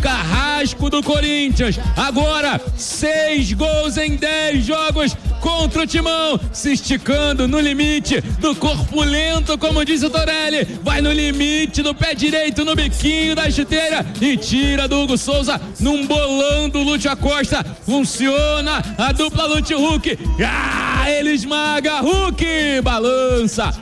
Carrasco do Corinthians. Agora 6 gols em 10 jogos contra o Timão, se esticando no limite do corpo lento, como diz o Torelli, vai no limite do pé direito, no biquinho da chuteira e tira do Hugo Souza num bolão do Lúcio Acosta. Funciona a dupla Lúcio Hulk. Ele esmaga Hulk, balança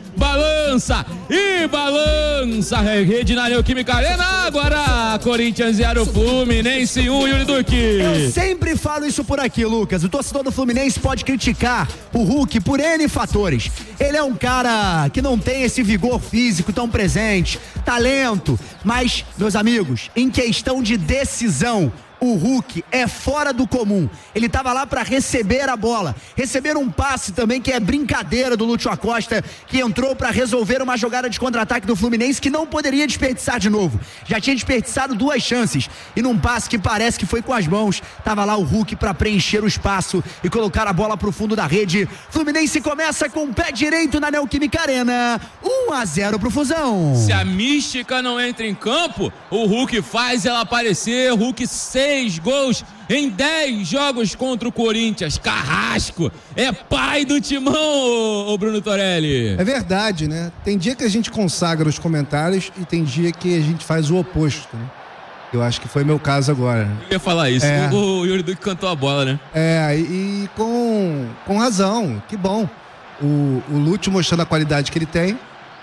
e balança. Rede na Neoquímica Arena. Agora Corinthians 0, Fluminense 1, Yuri Duque. Eu sempre falo isso por aqui, Lucas. O torcedor do Fluminense pode criticar o Hulk por N fatores. Ele é um cara que não tem esse vigor físico tão presente, talento, mas, meus amigos, em questão de decisão, o Hulk é fora do comum. Ele estava lá para receber a bola, receber um passe também que é brincadeira do Lúcio Acosta, que entrou para resolver uma jogada de contra-ataque do Fluminense que não poderia desperdiçar de novo. Já tinha desperdiçado 2 chances e num passe que parece que foi com as mãos, estava lá o Hulk para preencher o espaço e colocar a bola pro fundo da rede. Fluminense começa com o pé direito na Neoquímica Arena, 1-0 pro Fusão. Se a mística não entra em campo, o Hulk faz ela aparecer. Hulk 6 gols em 10 jogos contra o Corinthians. Carrasco é pai do Timão, o Bruno Torelli. É verdade, né? Tem dia que a gente consagra os comentários e tem dia que a gente faz o oposto, né? Eu acho que foi meu caso agora. Eu ia falar isso. O Yuri Duque cantou a bola, né? E com razão. Que bom. O Lúcio mostrando a qualidade que ele tem.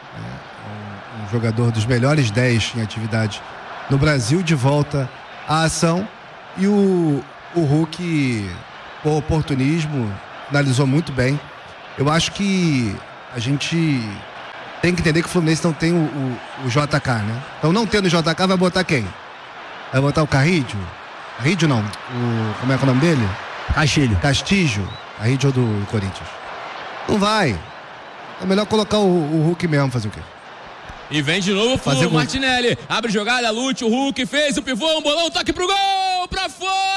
Um jogador dos melhores 10 em atividade no Brasil, de volta à ação. E o Hulk, o oportunismo, analisou muito bem. Eu acho que a gente tem que entender que o Fluminense não tem o JK, né? Então, não tendo o JK, vai botar quem? Vai botar o Carrídio? Carrídio não. Como é que é o nome dele? Castilho. Carrídio do Corinthians. Não vai. É melhor colocar o Hulk mesmo, fazer o quê? E vem de novo o Martinelli. Abre jogada, Lúcio, o Hulk fez o pivô, um bolão, toque pro gol, pra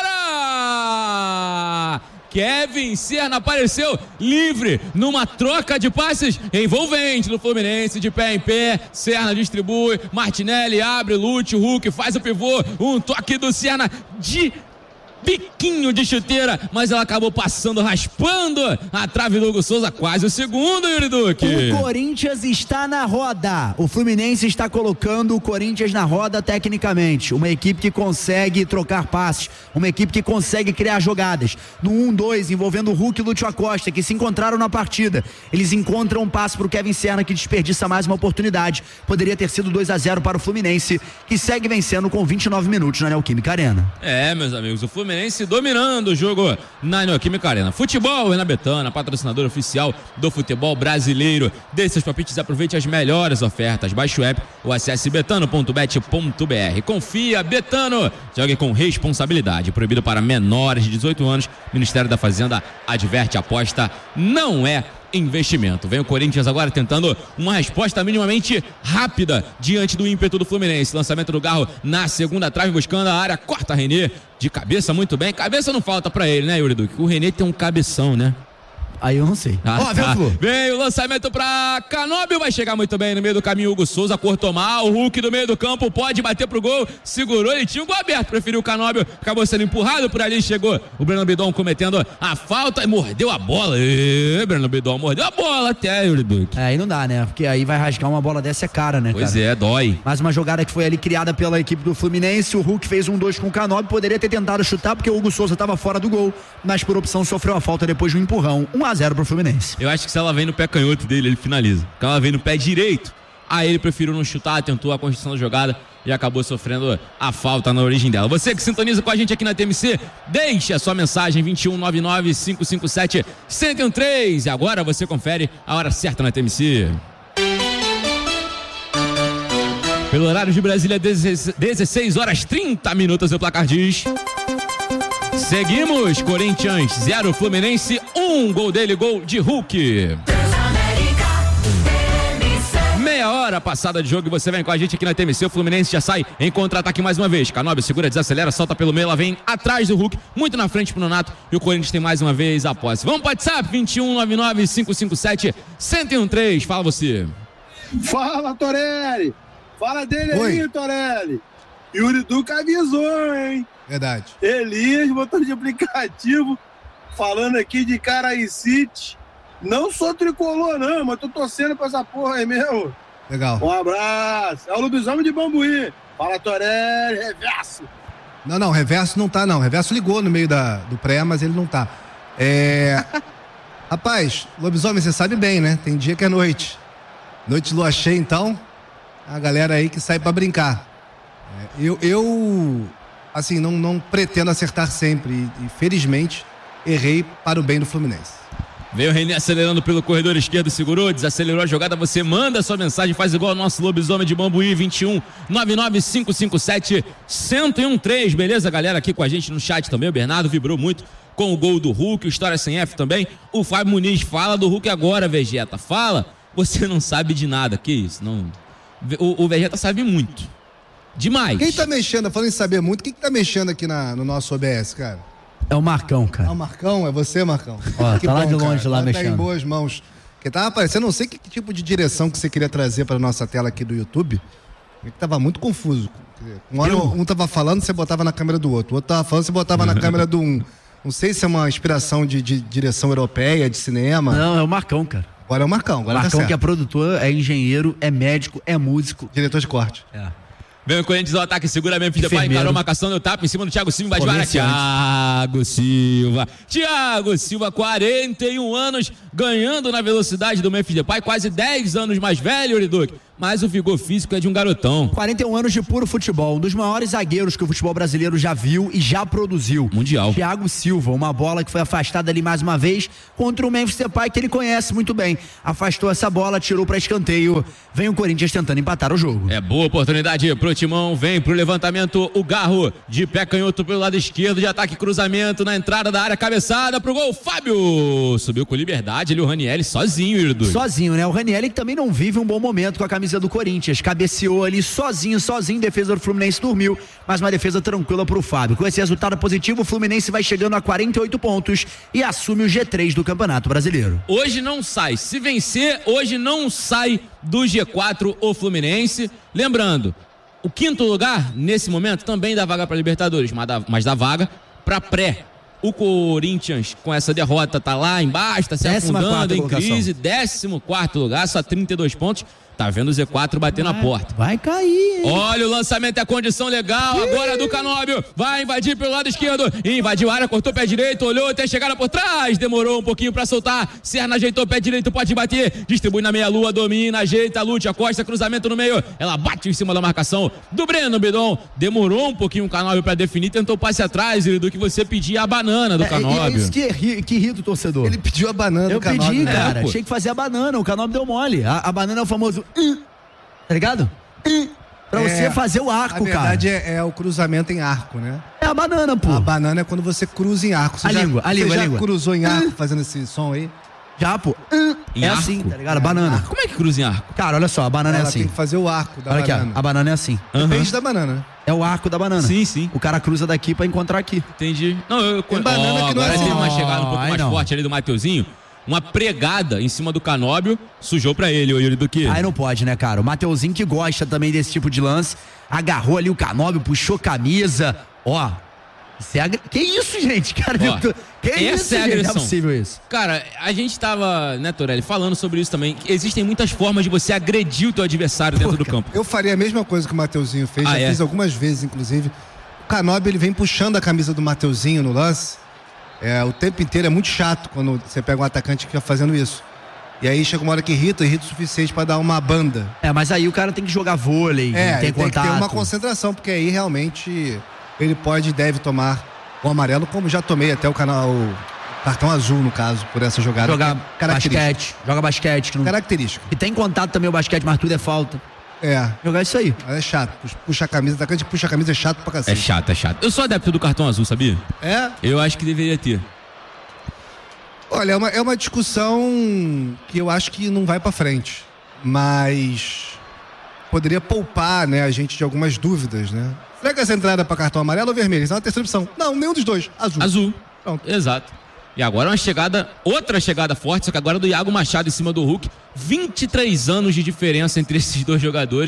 fora! Kevin Serna apareceu livre numa troca de passes envolvente do Fluminense, de pé em pé. Serna distribui, Martinelli abre, Lúcio, Hulk faz o pivô, um toque do Serna de biquinho de chuteira, mas ela acabou passando, raspando a trave do Hugo Souza, quase o segundo, Yuri Duque. O Corinthians está na roda. O Fluminense está colocando o Corinthians na roda tecnicamente. Uma equipe que consegue trocar passes, uma equipe que consegue criar jogadas. No 1-2, envolvendo o Hulk e o Lúcio Acosta, que se encontraram na partida. Eles encontram um passe para o Kevin Serna, que desperdiça mais uma oportunidade. Poderia ter sido 2-0 para o Fluminense, que segue vencendo com 29 minutos na Neoquímica Arena. Meus amigos, o Fluminense dominando o jogo na Neoquímica Arena. Futebol é na Betano, patrocinadora oficial do futebol brasileiro. Dê seus palpites, aproveite as melhores ofertas. Baixe o app ou acesse betano.bet.br. Confia, Betano. Jogue com responsabilidade. Proibido para menores de 18 anos. Ministério da Fazenda adverte: aposta não é investimento. Vem o Corinthians agora tentando uma resposta minimamente rápida diante do ímpeto do Fluminense. Lançamento do Garro na segunda trave, buscando a área, corta René de cabeça, muito bem. Cabeça não falta pra ele, né, Yuri Duque? O René tem um cabeção, né? Aí eu não sei. Vem o lançamento pra Canóbio, vai chegar muito bem no meio do caminho. Hugo Souza cortou mal, o Hulk do meio do campo pode bater pro gol, segurou, ele tinha o gol aberto, preferiu o Canóbio, acabou sendo empurrado por ali, chegou o Breno Bidon cometendo a falta e mordeu a bola. Breno Bidon mordeu a bola até, Yuri Duque. Aí não dá, né? Porque aí vai rasgar uma bola dessa, é cara, né, pois cara? Dói. Mais uma jogada que foi ali criada pela equipe do Fluminense. O Hulk fez 1-2 com o Canóbio, poderia ter tentado chutar porque o Hugo Souza estava fora do gol, mas por opção sofreu a falta depois de um empurrão. 1-0 pro Fluminense. Eu acho que se ela vem no pé canhoto dele, ele finaliza. Se ela vem no pé direito, aí ele preferiu não chutar, tentou a construção da jogada e acabou sofrendo a falta na origem dela. Você que sintoniza com a gente aqui na TMC, deixe a sua mensagem 2199-557-1013. E agora você confere a hora certa na TMC. Pelo horário de Brasília, 16 horas 30 minutos, o placar diz... Seguimos, Corinthians 0, Fluminense 1, gol dele, gol de Hulk. Meia hora passada de jogo e você vem com a gente aqui na TMC. O Fluminense já sai em contra-ataque mais uma vez. Canóbio segura, desacelera, solta pelo meio, ela vem atrás do Hulk, muito na frente pro Nonato, e o Corinthians tem mais uma vez a posse. Vamos para o WhatsApp, 2199-557-1013. Fala você. Fala, Torelli. Fala dele. Oi. Aí, Torelli. E o Uriduca avisou, hein? Verdade. Elias, motor de aplicativo, falando aqui de Caraí-City. Não sou tricolor, não, mas tô torcendo pra essa porra aí mesmo. Legal. Um abraço. É o Lobisomem de Bambuí. Fala, Torelli, reverso. Não, reverso não tá, não. Reverso ligou no meio do pré, mas ele não tá. Rapaz, lobisomem, você sabe bem, né? Tem dia que é noite. Noite de lua cheia, então, a galera aí que sai pra brincar. Eu assim, não pretendo acertar sempre e felizmente errei para o bem do Fluminense. Veio o René acelerando pelo corredor esquerdo, segurou, desacelerou a jogada, você manda sua mensagem, faz igual ao nosso Lobisomem de Bambuí, 21 99557 1013, beleza, galera? Aqui com a gente no chat também, o Bernardo vibrou muito com o gol do Hulk, o História Sem F também, o Fábio Muniz, fala do Hulk agora, Vegeta, fala, você não sabe de nada, que isso, não, o Vegeta sabe muito, demais. Quem tá mexendo, falando em saber muito, quem que tá mexendo aqui no nosso OBS, cara? É o Marcão, cara. É o Marcão? É você, Marcão? Ó, tá lá de longe, lá tá mexendo. Tá em boas mãos. Porque tava aparecendo, não sei que tipo de direção que você queria trazer pra nossa tela aqui do YouTube. Que tava muito confuso. Uma hora um tava falando, você botava na câmera do outro. O outro tava falando, você botava na câmera do um. Não sei se é uma inspiração de direção europeia, de cinema. Não, é o Marcão, cara. Agora é o Marcão. Agora Marcão tá que é produtor, é engenheiro, é médico, é músico. Diretor de corte. Vem o Corinthians ao ataque, segura Memphis Depay, encarou a marcação do tapa em cima do Thiago Silva, invade área. Thiago Silva, 41 anos, ganhando na velocidade do Memphis Depay, quase 10 anos mais velho, Uriduque. Mas o vigor físico é de um garotão. 41 anos de puro futebol, um dos maiores zagueiros que o futebol brasileiro já viu e já produziu. Mundial. Thiago Silva, uma bola que foi afastada ali mais uma vez contra o Memphis Depay, que ele conhece muito bem. Afastou essa bola, tirou para escanteio. Vem o Corinthians tentando empatar o jogo. É boa oportunidade pro Timão, vem pro levantamento o Garro, de pé canhoto pelo lado esquerdo, de ataque cruzamento na entrada da área, cabeçada pro gol, Fábio subiu com liberdade, ali o Ranieri sozinho, Uriduque. Sozinho, né? O Ranieri que também não vive um bom momento com a camisa do Corinthians, cabeceou ali sozinho, defesa do Fluminense dormiu, mas uma defesa tranquila pro Fábio. Com esse resultado positivo, o Fluminense vai chegando a 48 pontos e assume o G3 do Campeonato Brasileiro. Hoje não sai, se vencer, hoje não sai do G4 o Fluminense, lembrando, o quinto lugar, nesse momento, também dá vaga para Libertadores, mas dá vaga para pré. O Corinthians, com essa derrota, tá lá embaixo, tá se afundando em crise, 14º lugar, só 32 pontos. Tá vendo o Z4 bater na porta. Vai cair, hein? Olha o lançamento, é condição legal. Agora do Canóbio. Vai invadir pelo lado esquerdo. Invadiu a área, cortou o pé direito, olhou até chegar por trás. Demorou um pouquinho pra soltar. Serna ajeitou o pé direito, pode bater. Distribui na meia-lua, domina, ajeita, lute, acosta, cruzamento no meio. Ela bate em cima da marcação do Breno Bidon. Demorou um pouquinho o Canóbio pra definir. Tentou passe atrás, do que você pedia a banana do Canóbio. É isso que irrita o torcedor. Ele pediu a banana do Canóbio. Eu pedi, cara. Achei que fazia a banana. O Canóbio deu mole. A banana é o famoso... Tá ligado? Pra você fazer o arco, cara. Na verdade, é o cruzamento em arco, né? É a banana, pô. A banana é quando você cruza em arco. Você a língua. já cruzou em arco fazendo esse som aí? Já, pô. É arco? Assim, tá ligado? Banana. Como é que cruza em arco? Cara, olha só, a banana é assim. Tem que fazer o arco da banana. Aqui, ó, a banana é assim. Depende da banana, né? É o arco da banana. Sim. O cara cruza daqui pra encontrar aqui. Entendi. Não, tem banana que não agora é assim. teve uma chegada um pouco mais forte ali do Mateuzinho. Uma pregada em cima do Canóbio, sujou pra ele, o Yuri Duque. Aí não pode, né, cara? O Mateuzinho que gosta também desse tipo de lance, agarrou ali o Canóbio, puxou camisa, ó. Que isso, gente? Cara, essa é a agressão. Não é possível isso. Cara, a gente tava, né, Torelli, falando sobre isso também. Existem muitas formas de você agredir o teu adversário dentro do campo. Eu faria a mesma coisa que o Mateuzinho fez, fiz algumas vezes, inclusive. O Canóbio, ele vem puxando a camisa do Mateuzinho no lance. O tempo inteiro é muito chato quando você pega um atacante que fica fazendo isso. E aí chega uma hora que irrita o suficiente pra dar uma banda. Mas aí o cara tem que jogar vôlei, tem contato. Que ter uma concentração, porque aí realmente ele pode e deve tomar o amarelo, como já tomei até o cartão azul, no caso, por essa jogada. Joga basquete. Característica. E tem contato também o basquete, mas tudo é falta. Jogar isso aí. É chato. Puxa a camisa, atacante puxa a camisa é chato pra cacete. É chato. Eu sou adepto do cartão azul, sabia? Eu acho que deveria ter. Olha, é uma discussão que eu acho que não vai pra frente. Mas poderia poupar, né, a gente de algumas dúvidas, né? Será que essa entrada pra cartão amarelo ou vermelho? Isso é uma terceira opção. Não, nenhum dos dois. Azul. Pronto. Exato. E agora outra chegada forte, só que agora do Iago Machado em cima do Hulk. 23 anos de diferença entre esses dois jogadores.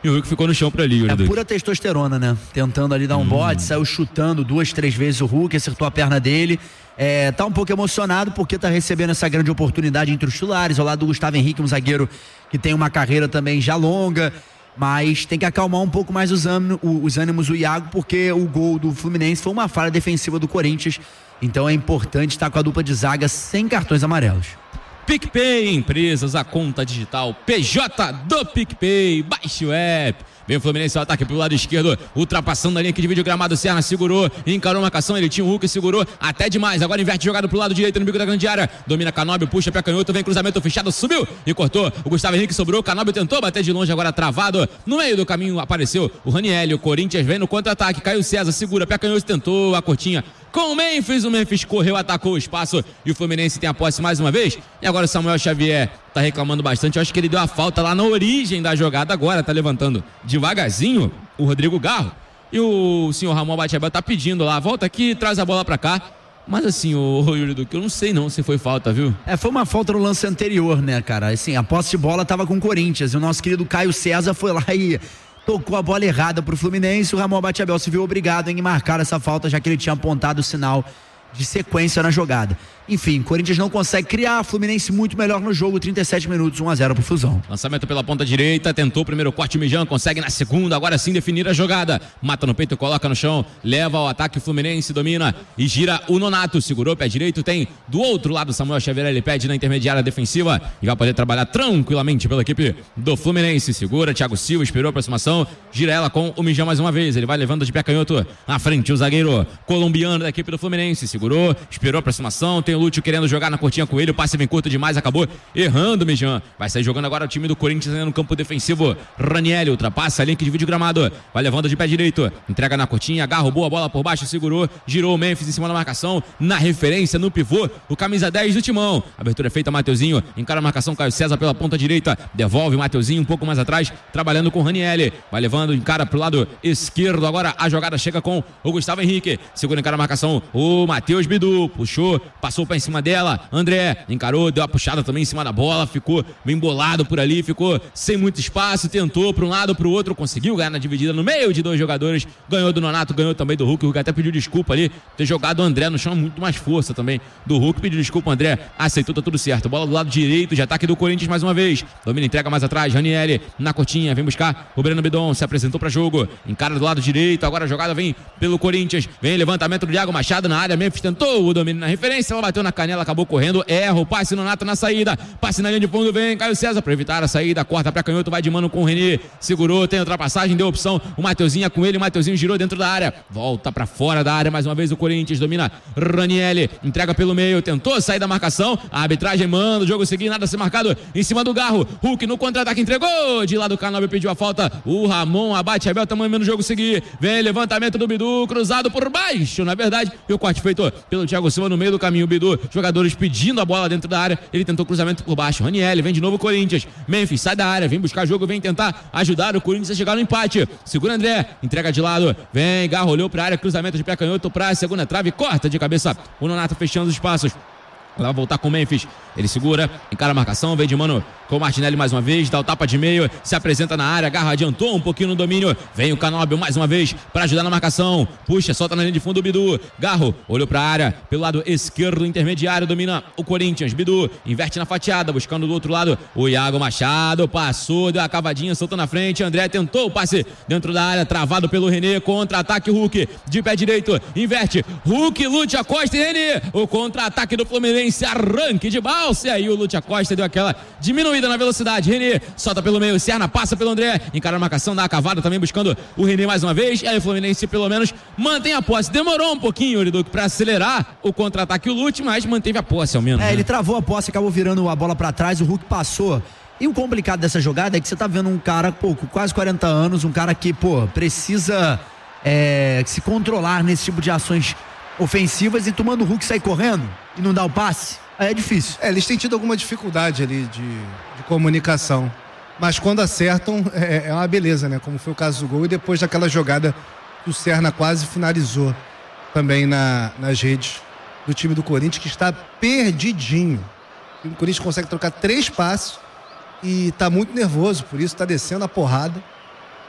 e o Hulk ficou no chão por ali. É pura testosterona, né? Tentando ali dar um bote, saiu chutando 2-3 vezes o Hulk, acertou a perna dele. Tá um pouco emocionado porque tá recebendo essa grande oportunidade entre os titulares, ao lado do Gustavo Henrique, um zagueiro que tem uma carreira também já longa, mas tem que acalmar um pouco mais os ânimos o Iago, porque o gol do Fluminense foi uma falha defensiva do Corinthians, então é importante estar com a dupla de zaga sem cartões amarelos. PicPay, empresas, a conta digital PJ do PicPay, baixe o app. Vem o Fluminense ao ataque pelo lado esquerdo, ultrapassando a linha que divide o gramado. Serna segurou, encarou a marcação, ele tinha o Hulk, segurou até demais, agora inverte jogado pro lado direito no bico da grande área, domina Canóbio, puxa pé canhoto, vem cruzamento fechado, subiu e cortou, o Gustavo Henrique sobrou, Canóbio tentou bater de longe, agora travado, no meio do caminho apareceu o Ranieri, o Corinthians vem no contra-ataque, Caio César segura, pé canhoto, tentou a cortinha com o Memphis correu, atacou o espaço e o Fluminense tem a posse mais uma vez. E agora o Samuel Xavier tá reclamando bastante, eu acho que ele deu a falta lá na origem da jogada, agora tá levantando devagarzinho o Rodrigo Garro e o senhor Ramon Batiabel tá pedindo lá, volta aqui, traz a bola pra cá. Mas assim, o Yuri Duque, eu não sei não se foi falta, viu? Foi uma falta no lance anterior, né, cara? Assim, a posse de bola tava com o Corinthians e o nosso querido Caio César foi lá e tocou a bola errada pro Fluminense. O Ramon Batiabel se viu obrigado em marcar essa falta, já que ele tinha apontado o sinal de sequência na jogada. Enfim, Corinthians não consegue criar, Fluminense muito melhor no jogo, 37 minutos, 1-0 pro Flusão. Lançamento pela ponta direita, tentou o primeiro corte, Mijan consegue na segunda, agora sim definir a jogada, mata no peito, coloca no chão, leva ao ataque, Fluminense domina e gira o Nonato, segurou pé direito, tem do outro lado Samuel Xavier, ele pede na intermediária defensiva e vai poder trabalhar tranquilamente pela equipe do Fluminense, segura, Thiago Silva, esperou a aproximação, gira ela com o Mijan mais uma vez, ele vai levando de pé canhoto, na frente o zagueiro colombiano da equipe do Fluminense, segurou, esperou a aproximação, tem o Lúcio querendo jogar na cortinha com ele, o passe vem curto demais, acabou errando o Mijan, vai sair jogando agora o time do Corinthians no campo defensivo, Ranieri ultrapassa a linha que divide o gramado, vai levando de pé direito, entrega na cortinha, agarra boa bola por baixo, segurou, girou o Memphis em cima da marcação, na referência, no pivô, o camisa 10 do Timão, abertura feita, Mateuzinho, encara a marcação, Caio César pela ponta direita, devolve o Mateuzinho um pouco mais atrás, trabalhando com o Ranieri, vai levando, encara pro lado esquerdo, agora a jogada chega com o Gustavo Henrique, segura, encara a marcação, o Matheus Bidu, puxou, passou para em cima dela, André encarou, deu a puxada também em cima da bola, ficou bem bolado por ali, ficou sem muito espaço, tentou para um lado, para o outro, conseguiu ganhar na dividida no meio de dois jogadores, ganhou do Nonato, ganhou também do Hulk, o Hulk até pediu desculpa ali, ter jogado o André no chão, muito mais força também do Hulk, pediu desculpa, o André aceitou, tá tudo certo, bola do lado direito de ataque do Corinthians mais uma vez, domina, entrega mais atrás, Ranieri na cortinha, vem buscar o Breno Bidon, se apresentou para jogo, encara do lado direito, agora a jogada vem pelo Corinthians, vem levantamento do Thiago Machado na área, Memphis tentou o domínio na referência, ela bateu na canela, acabou correndo, erra o passe, Nonato na saída, passe na linha de fundo, vem Caio César para evitar a saída, corta para canhoto, vai de mano com o René, segurou, tem ultrapassagem, deu opção, o Mateuzinho com ele, o Mateuzinho girou dentro da área, volta para fora da área, mais uma vez o Corinthians domina, Ranieri, entrega pelo meio, tentou sair da marcação, a arbitragem manda o jogo seguir, nada a ser marcado, em cima do Garro, Hulk no contra-ataque, entregou, de lado o Canóbio pediu a falta, o Ramon abate, Abel tá mandando o jogo seguir, vem levantamento do Bidu, cruzado por baixo, na verdade, e o corte feito pelo Thiago Silva no meio do caminho, o Bidu, jogadores pedindo a bola dentro da área, ele tentou cruzamento por baixo, Ranieri, vem de novo o Corinthians, Memphis sai da área, vem buscar jogo, vem tentar ajudar o Corinthians a chegar no empate, segura André, entrega de lado, vem, Garro olhou pra área, cruzamento de pé canhoto pra segunda trave, corta de cabeça, o Nonato fechando os espaços, ela vai voltar com o Memphis, ele segura, encara a marcação, vem de mano com o Martinelli mais uma vez, dá o tapa de meio, se apresenta na área, Garra adiantou um pouquinho no domínio, vem o Canóbio mais uma vez para ajudar na marcação, puxa, solta na linha de fundo o Bidu, Garro olhou para a área, pelo lado esquerdo intermediário, domina o Corinthians, Bidu inverte na fatiada, buscando do outro lado o Iago Machado, passou, deu a cavadinha, soltou na frente, André tentou o passe dentro da área, travado pelo René, contra-ataque Hulk, de pé direito, inverte, Hulk, Lúcio Acosta e René, o contra-ataque do Fluminense, arranque de balsa, e aí o Lúcio Acosta deu aquela diminuída na velocidade, René solta pelo meio, Serna passa pelo André, encara a marcação, dá a cavada também buscando o René mais uma vez, e aí o Fluminense pelo menos mantém a posse, demorou um pouquinho, Uriduque, pra acelerar o contra-ataque o Lúcio, mas manteve a posse ao menos. Ele travou a posse, acabou virando a bola pra trás, o Hulk passou, e o complicado dessa jogada é que você tá vendo um cara, com quase 40 anos, um cara que, precisa se controlar nesse tipo de ações ofensivas, e tomando o Hulk sair correndo e não dar o passe, aí é difícil. Eles têm tido alguma dificuldade ali de comunicação, mas quando acertam é uma beleza, né? Como foi o caso do gol, e depois daquela jogada que o Serna quase finalizou também nas redes do time do Corinthians, que está perdidinho. O time do Corinthians consegue trocar 3 passes e está muito nervoso, por isso está descendo a porrada.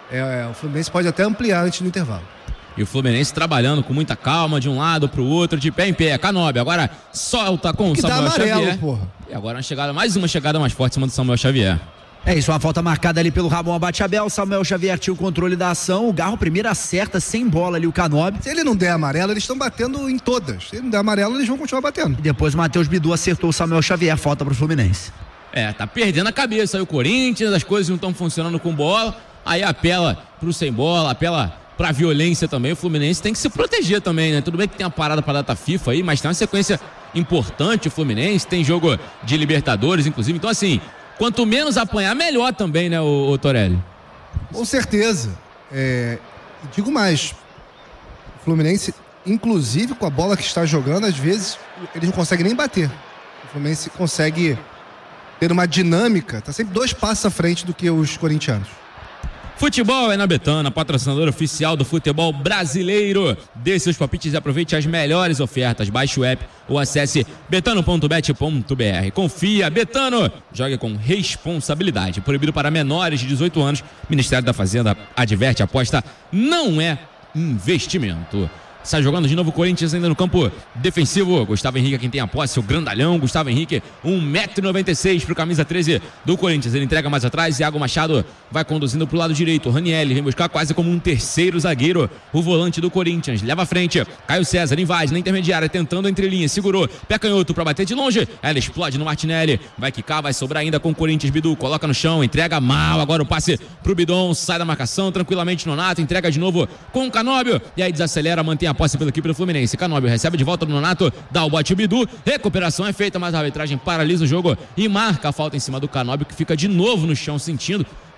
o Fluminense pode até ampliar antes do intervalo. E o Fluminense trabalhando com muita calma, de um lado pro outro, de pé em pé. Canóbio agora solta com o Samuel Xavier. Porra. E agora mais uma chegada mais forte em cima do Samuel Xavier. É isso, uma falta marcada ali pelo Ramon Abateabel. Samuel Xavier tinha o controle da ação. O Garro primeiro acerta sem bola ali o Canóbio. Se ele não der amarelo, eles estão batendo em todas. Se ele não der amarelo, eles vão continuar batendo. E depois o Matheus Bidu acertou o Samuel Xavier. Falta pro Fluminense. Tá perdendo a cabeça aí o Corinthians, as coisas não estão funcionando com bola. Aí apela pro sem bola, apela pra violência também. O Fluminense tem que se proteger também, né? Tudo bem que tem uma parada pra data FIFA aí, mas tem uma sequência importante o Fluminense. Tem jogo de Libertadores, inclusive. Então, assim, quanto menos apanhar, melhor também, né, o Torelli? Com certeza. Digo mais, o Fluminense, inclusive com a bola que está jogando, às vezes eles não conseguem nem bater. O Fluminense consegue ter uma dinâmica, tá sempre 2 passos à frente do que os corintianos. Futebol é na Betano, patrocinador oficial do futebol brasileiro. Dê seus palpites e aproveite as melhores ofertas. Baixe o app ou acesse betano.bet.br. Confia, Betano, jogue com responsabilidade. Proibido para menores de 18 anos. Ministério da Fazenda adverte, aposta não é investimento. Sai jogando de novo o Corinthians ainda no campo defensivo. Gustavo Henrique, quem tem a posse, o grandalhão. Gustavo Henrique, 1,96 m pro camisa 13 do Corinthians. Ele entrega mais atrás. Iago Machado vai conduzindo pro lado direito. Ranieri vem buscar quase como um terceiro zagueiro. O volante do Corinthians leva à frente. Caio César invade na intermediária, tentando entre linhas. Segurou, pé canhoto pra bater de longe. Ela explode no Martinelli. Vai quicar, vai sobrar ainda com o Corinthians. Bidu coloca no chão, entrega mal. Agora o passe pro Bidon. Sai da marcação tranquilamente. Nonato entrega de novo com o Canóbio. E aí desacelera, mantém a posse pela equipe do Fluminense. Canóbio recebe de volta do Nonato, dá o bote o Bidu, recuperação é feita, mas a arbitragem paralisa o jogo e marca a falta em cima do Canóbio, que fica de novo no chão sentindo.